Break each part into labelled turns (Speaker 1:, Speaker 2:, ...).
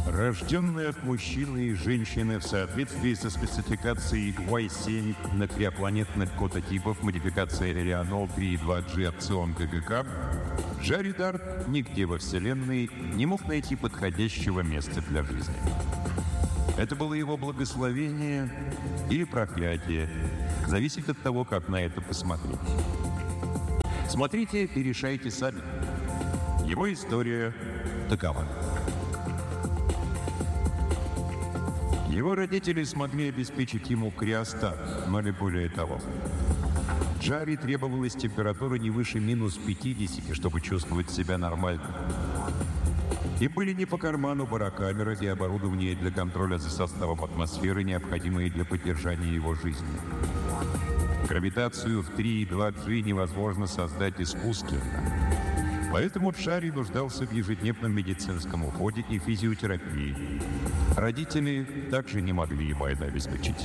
Speaker 1: Рожденные от мужчины и женщины в соответствии со спецификацией Y7 на криопланетных кототипов модификация Элеонол 3.2G опцион ГГК, Джарри Дарк нигде во Вселенной не мог найти подходящего места для жизни. Это было его благословение или проклятие, зависит от того, как на это посмотреть. Смотрите и решайте сами. Его история такова. Его родители смогли обеспечить ему криостат, но не более того. Джарри требовалась температура не выше минус 50, чтобы чувствовать себя нормально. И были не по карману барокамеры и оборудование для контроля за составом атмосферы, необходимые для поддержания его жизни. Гравитацию в 3,2G невозможно создать искусственно. Поэтому Джарри нуждался в ежедневном медицинском уходе и физиотерапии. Родители также не могли ему это обеспечить.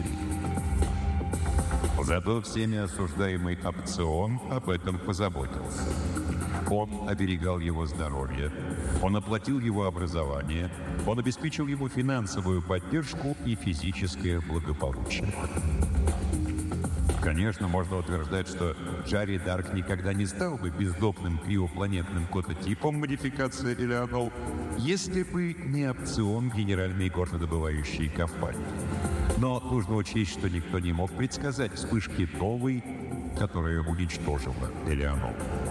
Speaker 1: Зато всеми осуждаемый опцион об этом позаботился. Он оберегал его здоровье, он оплатил его образование, он обеспечил ему финансовую поддержку и физическое благополучие. Конечно, можно утверждать, что Джарри Дарк никогда не стал бы бездопным криопланетным кототипом модификации Элеонол, если бы не опцион генеральной горнодобывающей компании. Но нужно учесть, что никто не мог предсказать вспышки новой, которая уничтожила Элеонол.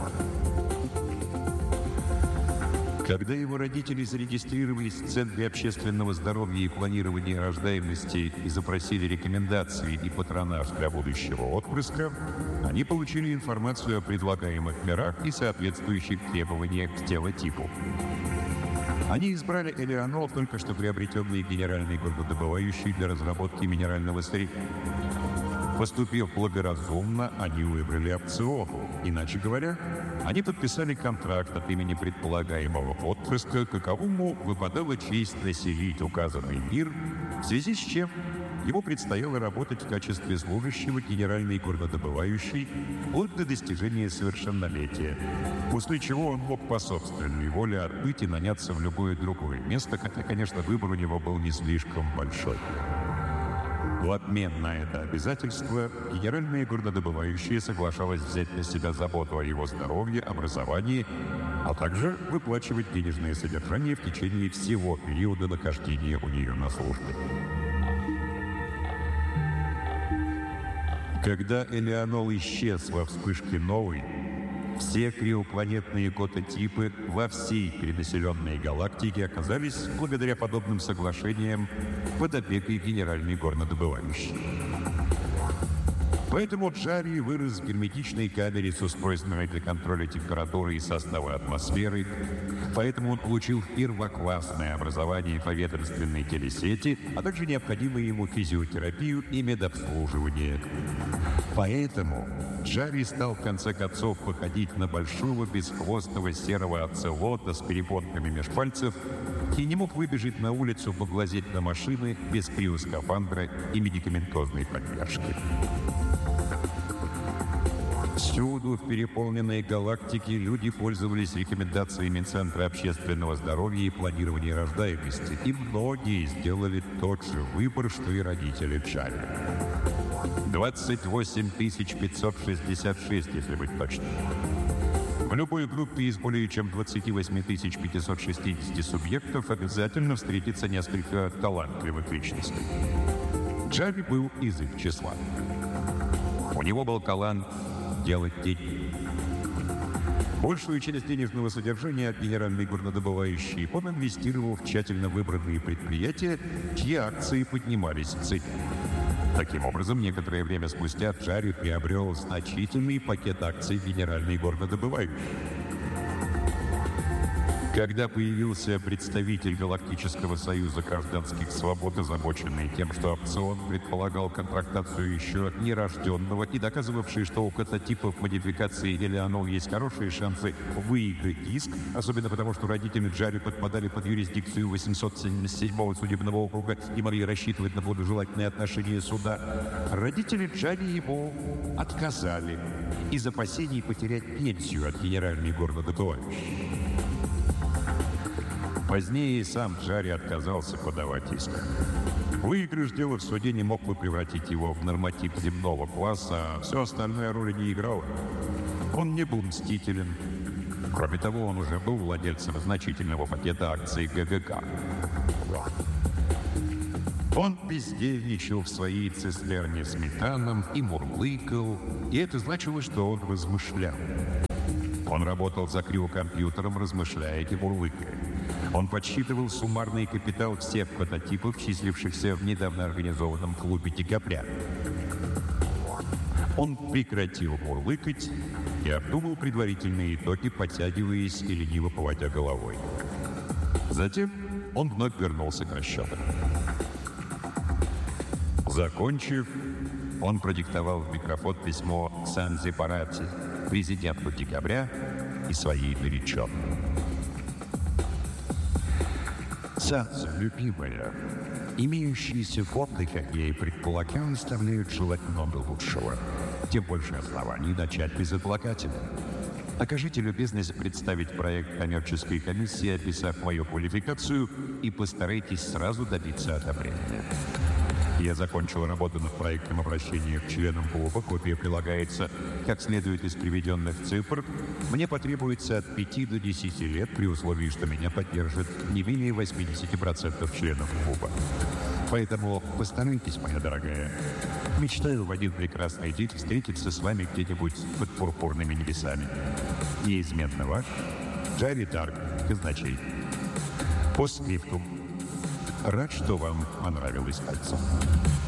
Speaker 1: Когда его родители зарегистрировались в Центре общественного здоровья и планирования рождаемости и запросили рекомендации и патронаж для будущего отпрыска, они получили информацию о предлагаемых мирах и соответствующих требованиях к телотипу. Они избрали Элеонол, только что приобретенный генеральной горнодобывающей для разработки минерального сырья. Поступив благоразумно, они выбрали опцион. Иначе говоря, они подписали контракт от имени предполагаемого отпрыска, каковому выпадала честь населить указанный мир, в связи с чем ему предстояло работать в качестве служащего генеральной горнодобывающей вплоть до достижения совершеннолетия, после чего он мог по собственной воле отбыть и наняться в любое другое место, хотя, конечно, выбор у него был не слишком большой. В обмен на это обязательство генеральная горнодобывающая соглашалась взять на себя заботу о его здоровье, образовании, а также выплачивать денежное содержание в течение всего периода нахождения у нее на службе. Когда Элеонол исчез во вспышке новой, все криопланетные кототипы во всей перенаселенной галактике оказались, благодаря подобным соглашениям, под опекой генеральной горнодобывающей. Поэтому Джарри вырос в герметичной камере с устройствами для контроля температуры и состава атмосферы, поэтому он получил первоклассное образование по ведомственной телесети, а также необходимую ему физиотерапию и медобслуживание. Поэтому Джарри стал в конце концов походить на большого бесхвостого серого оцелота с перепонками меж пальцев и не мог выбежать на улицу поглазеть на машины без криоскафандра и медикаментозной поддержки. Всюду в переполненной галактике люди пользовались рекомендациями Центра общественного здоровья и планирования рождаемости, и многие сделали тот же выбор, что и родители Джарри. 28 566, если быть точным. В любой группе из более чем 28 560 субъектов обязательно встретится несколько талантливых личностей. Джарри был из их числа. У него был талант делать деньги. Большую часть денежного содержания от генеральной горнодобывающей он инвестировал в тщательно выбранные предприятия, чьи акции поднимались в цене. Таким образом, некоторое время спустя Джарри приобрел значительный пакет акций генеральной горнодобывающей. Когда появился представитель Галактического союза гражданских свобод, озабоченный тем, что опцион предполагал контрактацию еще нерожденного и доказывавший, что у прототипов модификации Элеонол есть хорошие шансы выиграть иск, особенно потому, что родители Джарри подпадали под юрисдикцию 877-го судебного округа и могли рассчитывать на благожелательные отношения суда, родители Джарри ему отказали из опасений потерять пенсию от генеральной горнодобывающей. Позднее и сам Джарри отказался подавать иск. Выигрыш дела в суде не мог бы превратить его в норматив земного класса, а все остальное роли не играло. Он не был мстителен. Кроме того, он уже был владельцем значительного пакета акций ГГК. Он бездельничал в своей цистерне с метаном и мурлыкал, и это значило, что он размышлял. Он работал за криокомпьютером, размышляя и мурлыкая. Он подсчитывал суммарный капитал всех прототипов, числившихся в недавно организованном клубе «Декабря». Он прекратил мурлыкать и обдумал предварительные итоги, подтягиваясь и лениво поводя головой. Затем он вновь вернулся к расчетам. Закончив, он продиктовал в микрофон письмо Санзи Парати, президенту «Декабря» и своей нареченной. «Санзи, любимая, имеющиеся фонды, как я и предполагал, оставляют желать много лучшего. Тем больше оснований начать безотлагательно. Окажите любезность представить проект коммерческой комиссии, описав мою квалификацию, и постарайтесь сразу добиться одобрения. Я закончил работу над проектом обращения к членам клуба. Копия прилагается, как следует из приведенных цифр. Мне потребуется от 5 до 10 лет, при условии, что меня поддержит не менее 80% членов клуба. Поэтому постарайтесь, моя дорогая. Мечтаю в один прекрасный день встретиться с вами где-нибудь под пурпурными небесами. Неизменно ваш Джарри Дарк, казначей. Постскриптум. Рад, что вам понравилось, отцу.